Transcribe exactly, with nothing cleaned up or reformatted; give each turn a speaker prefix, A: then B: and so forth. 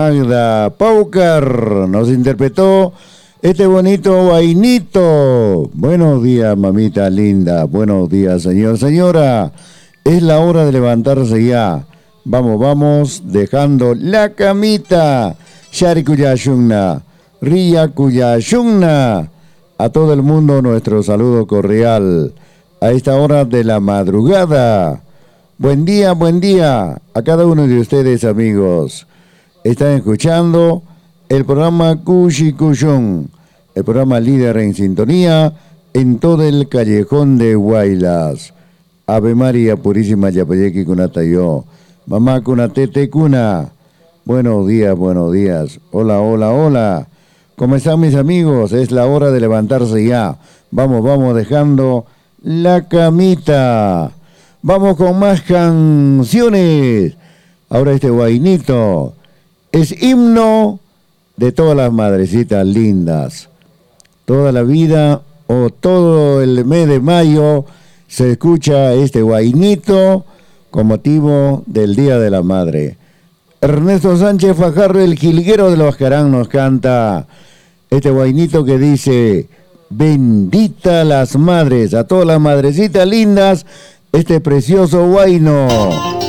A: Magda Paucar nos interpretó este bonito vainito. Buenos días, mamita linda. Buenos días, señor, señora. Es la hora de levantarse ya. Vamos, vamos, dejando la camita. Shari Kuyashungna, Ria Kuyashungna. A todo el mundo nuestro saludo cordial a esta hora de la madrugada. Buen día, buen día a cada uno de ustedes, amigos. Están escuchando el programa Cushi Cushón, el programa líder en sintonía en todo el callejón de Huaylas. Ave María Purísima Yapayeki Kunatayo, Mamá Kunatete Kuna. Buenos días, buenos días. Hola, hola, hola. ¿Cómo están, mis amigos? Es la hora de levantarse ya. Vamos, vamos dejando la camita. Vamos con más canciones. Ahora este guainito es himno de todas las madrecitas lindas. Toda la vida o todo el mes de mayo se escucha este guainito con motivo del Día de la Madre. Ernesto Sánchez Fajardo, el jilguero de los Carán, nos canta este guainito que dice: bendita las madres, a todas las madrecitas lindas, este precioso guaino.